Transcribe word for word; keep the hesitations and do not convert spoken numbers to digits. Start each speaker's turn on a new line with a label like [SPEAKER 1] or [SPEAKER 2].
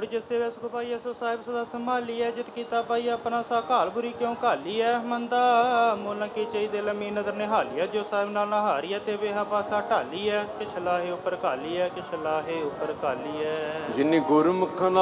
[SPEAKER 1] ਮੁੜ ਜਿਤ ਸੇਵੈ ਸੁਖ ਪਾਈਐ ਸੋ ਸਾਹਿਬ ਸਦਾ ਸੰਭਾਲੀਐ। ਜਿਤ ਕੀਤਾ ਪਾਈ ਆਪਣਾ ਸਾ ਘਾਲ ਬੁਰੀ ਕਿਉਂ ਘਾਲੀਐ। ਮੰਦਾ ਮੁੱਲ ਕੀ ਚਈ ਦਿਲ ਮੀ ਨਦਰ ਨਿਹਾਲੀਐ। ਜੋ ਸਾਹਿਬ ਨਾਲ ਨਾ ਹਾਰੀਐ ਤੇ ਵੇਹਾ ਪਾਸਾ ਢਾਲੀਐ। ਕਿਛ ਲਾਹੇ ਉੱਪਰ ਘਾਲੀਐ ਕਿਛ ਲਾਹੇ ਉੱਪਰ ਘਾਲੀਐ।
[SPEAKER 2] ਜਿਨੀ ਗੁਰਮੁਖ